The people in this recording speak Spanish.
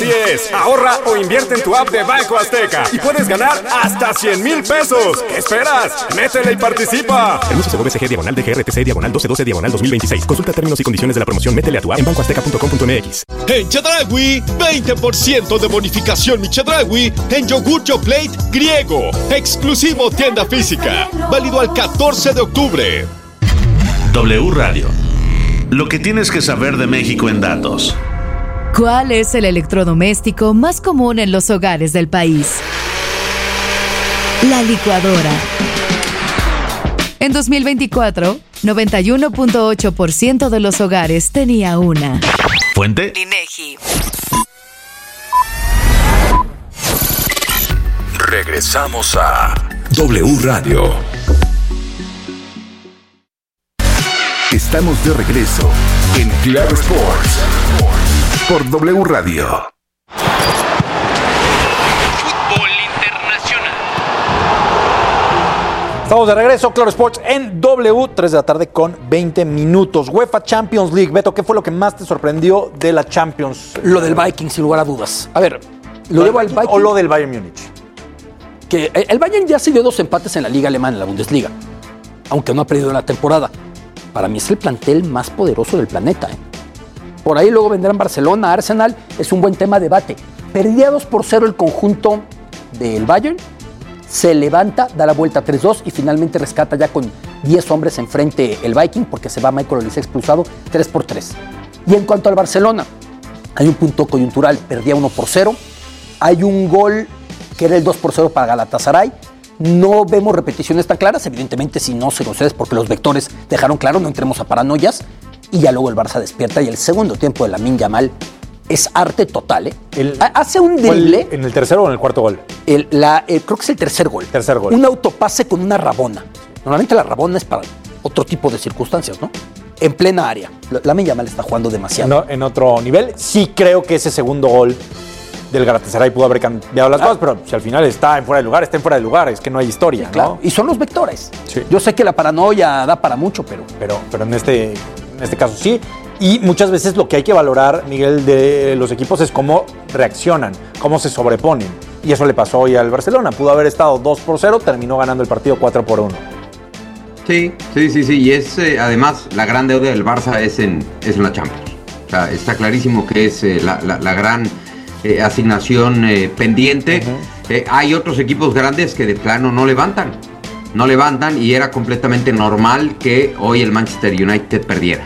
Así es, ahorra o invierte en tu app de Banco Azteca y puedes ganar hasta 100,000 pesos. ¿Qué esperas? Métele y participa. El uso /DGRTC/1212/2026. Consulta términos y condiciones de la promoción. Métele a tu app en bancoazteca.com.mx. En Chedraui, 20% de bonificación mi Chedraui en yogur Yoplait griego. Exclusivo tienda física. Válido al 14 de octubre. W Radio. Lo que tienes que saber de México en datos. ¿Cuál es el electrodoméstico más común en los hogares del país? La licuadora. En 2024, 91.8% de los hogares tenía una. ¿Fuente? INEGI. Regresamos a W Radio. Estamos de regreso en Claro Sports por W Radio. Fútbol internacional. Estamos de regreso, Claro Sports en W, 3 de la tarde con 20 minutos. UEFA Champions League. Beto, ¿qué fue lo que más te sorprendió de la Champions? Lo del Viking, sin lugar a dudas. A ver, lo llevo al Viking. ¿O lo del Bayern Múnich? Que el Bayern ya se dio 2 empates en la Liga Alemana, en la Bundesliga, aunque no ha perdido en la temporada. Para mí es el plantel más poderoso del planeta. Por ahí luego vendrán Barcelona, Arsenal, es un buen tema de debate. Perdía 2-0 el conjunto del Bayern, se levanta, da la vuelta 3-2 y finalmente rescata ya con 10 hombres enfrente el Viking porque se va Michael Olise expulsado 3-3. Y en cuanto al Barcelona, hay un punto coyuntural, perdía 1-0, hay un gol que era el 2-0 para Galatasaray. No vemos repeticiones tan claras, evidentemente si no se concedes porque los vectores dejaron claro, no entremos a paranoias, y ya luego el Barça despierta y el segundo tiempo de Lamine Yamal es arte total. Hace un drible. ¿En el tercero o en el cuarto gol? Creo que es el tercer gol. Un autopase con una rabona. Normalmente la rabona es para otro tipo de circunstancias, ¿no? En plena área. Lamine Yamal está jugando demasiado. No, en otro nivel. Sí creo que ese segundo gol del Galatasaray pudo haber cambiado las cosas, pero si al final está en fuera de lugar, está en fuera de lugar, es que no hay historia, claro. ¿no? Y son los vectores. Sí. Yo sé que la paranoia da para mucho, pero en este caso sí. Y muchas veces lo que hay que valorar, Miguel, de los equipos es cómo reaccionan, cómo se sobreponen. Y eso le pasó hoy al Barcelona. Pudo haber estado 2-0, terminó ganando el partido 4-1. Sí. Y es, además, la gran deuda del Barça es en la Champions. O sea, está clarísimo que es la gran asignación pendiente. Hay otros equipos grandes que de plano no levantan y era completamente normal que hoy el Manchester United perdiera.